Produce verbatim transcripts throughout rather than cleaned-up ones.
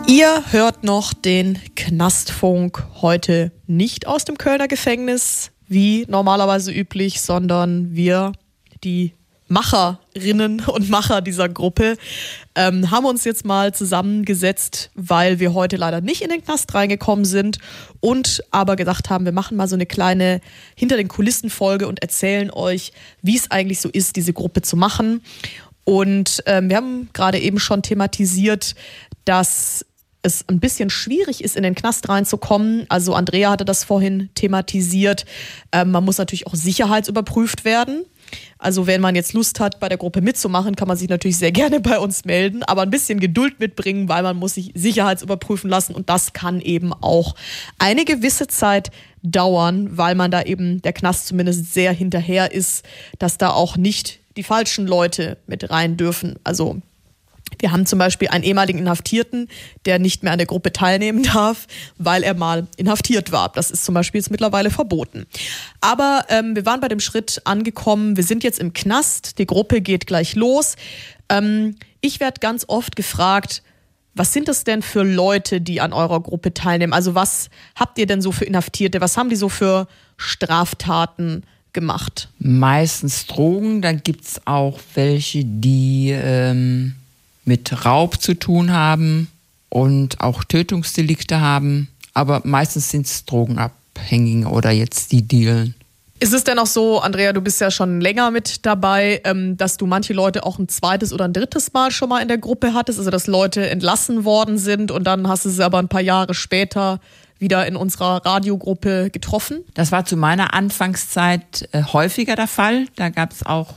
Ihr hört noch den Knastfunk, heute nicht aus dem Kölner Gefängnis, wie normalerweise üblich, sondern wir, die Macherinnen und Macher dieser Gruppe, ähm, haben uns jetzt mal zusammengesetzt, weil wir heute leider nicht in den Knast reingekommen sind und aber gedacht haben, wir machen mal so eine kleine Hinter-den-Kulissen-Folge und erzählen euch, wie es eigentlich so ist, diese Gruppe zu machen. Und ähm, wir haben gerade eben schon thematisiert, dass es ein bisschen schwierig ist, in den Knast reinzukommen. Also Andrea hatte das vorhin thematisiert. Ähm, man muss natürlich auch sicherheitsüberprüft werden. Also wenn man jetzt Lust hat, bei der Gruppe mitzumachen, kann man sich natürlich sehr gerne bei uns melden, aber ein bisschen Geduld mitbringen, weil man muss sich sicherheitsüberprüfen lassen und das kann eben auch eine gewisse Zeit dauern, weil man da eben, der Knast zumindest sehr hinterher ist, dass da auch nicht die falschen Leute mit rein dürfen. Also wir haben zum Beispiel einen ehemaligen Inhaftierten, der nicht mehr an der Gruppe teilnehmen darf, weil er mal inhaftiert war. Das ist zum Beispiel jetzt mittlerweile verboten. Aber ähm, wir waren bei dem Schritt angekommen, wir sind jetzt im Knast, die Gruppe geht gleich los. Ähm, ich werde ganz oft gefragt, was sind das denn für Leute, die an eurer Gruppe teilnehmen? Also was habt ihr denn so für Inhaftierte? Was haben die so für Straftaten gemacht? Meistens Drogen, dann gibt es auch welche, die ähm, mit Raub zu tun haben und auch Tötungsdelikte haben. Aber meistens sind es Drogenabhängige oder jetzt die dealen. Ist es denn auch so, Andrea, du bist ja schon länger mit dabei, ähm, dass du manche Leute auch ein zweites oder ein drittes Mal schon mal in der Gruppe hattest? Also dass Leute entlassen worden sind und dann hast du sie aber ein paar Jahre später wieder in unserer Radiogruppe getroffen? Das war zu meiner Anfangszeit äh, häufiger der Fall. Da gab es auch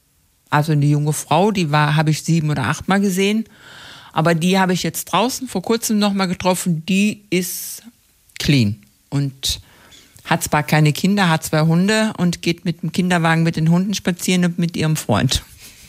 also eine junge Frau, die war, habe ich sieben oder acht Mal gesehen. Aber die habe ich jetzt draußen vor kurzem noch mal getroffen. Die ist clean und hat zwar keine Kinder, hat zwei Hunde und geht mit dem Kinderwagen mit den Hunden spazieren und mit ihrem Freund.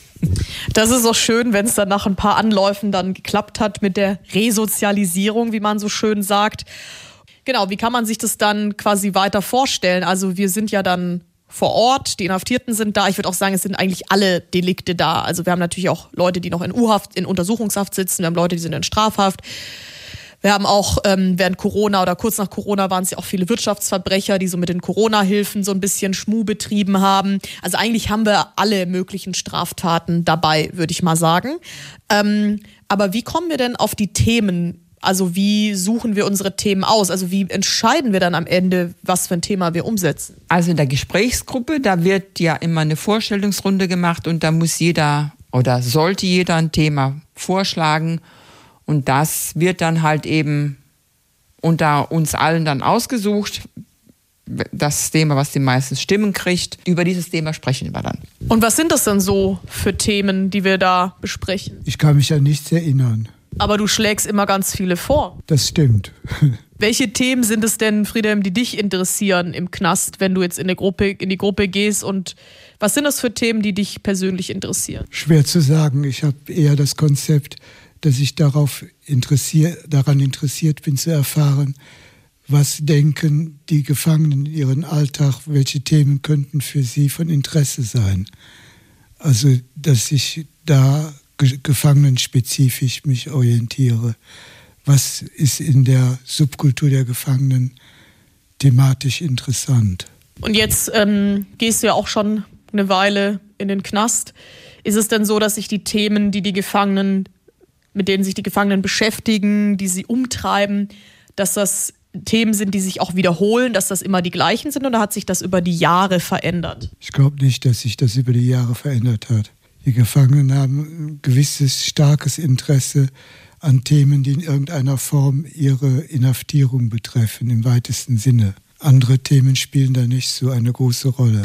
Das ist auch schön, wenn es dann nach ein paar Anläufen dann geklappt hat mit der Resozialisierung, wie man so schön sagt. Genau, wie kann man sich das dann quasi weiter vorstellen? Also wir sind ja dann vor Ort, die Inhaftierten sind da. Ich würde auch sagen, es sind eigentlich alle Delikte da. Also wir haben natürlich auch Leute, die noch in U-Haft, in Untersuchungshaft sitzen. Wir haben Leute, die sind in Strafhaft. Wir haben auch ähm, während Corona oder kurz nach Corona waren es ja auch viele Wirtschaftsverbrecher, die so mit den Corona-Hilfen so ein bisschen Schmuh betrieben haben. Also eigentlich haben wir alle möglichen Straftaten dabei, würde ich mal sagen. Ähm, aber wie kommen wir denn auf die Themen? Also wie suchen wir unsere Themen aus? Also wie entscheiden wir dann am Ende, was für ein Thema wir umsetzen? Also in der Gesprächsgruppe, da wird ja immer eine Vorstellungsrunde gemacht und da muss jeder oder sollte jeder ein Thema vorschlagen und das wird dann halt eben unter uns allen dann ausgesucht. Das Thema, was die meisten Stimmen kriegt, über dieses Thema sprechen wir dann. Und was sind das denn so für Themen, die wir da besprechen? Ich kann mich an nichts erinnern. Aber du schlägst immer ganz viele vor. Das stimmt. Welche Themen sind es denn, Friedhelm, die dich interessieren im Knast, wenn du jetzt in, eine Gruppe, in die Gruppe gehst? Und was sind das für Themen, die dich persönlich interessieren? Schwer zu sagen. Ich habe eher das Konzept, dass ich darauf interessier, daran interessiert bin zu erfahren, was denken die Gefangenen in ihrem Alltag, welche Themen könnten für sie von Interesse sein. Also, dass ich da gefangenenspezifisch mich orientiere. Was ist in der Subkultur der Gefangenen thematisch interessant? Und jetzt ähm, gehst du ja auch schon eine Weile in den Knast. Ist es denn so, dass sich die Themen, die die Gefangenen, mit denen sich die Gefangenen beschäftigen, die sie umtreiben, dass das Themen sind, die sich auch wiederholen, dass das immer die gleichen sind oder hat sich das über die Jahre verändert? Ich glaube nicht, dass sich das über die Jahre verändert hat. Die Gefangenen haben ein gewisses starkes Interesse an Themen, die in irgendeiner Form ihre Inhaftierung betreffen, im weitesten Sinne. Andere Themen spielen da nicht so eine große Rolle.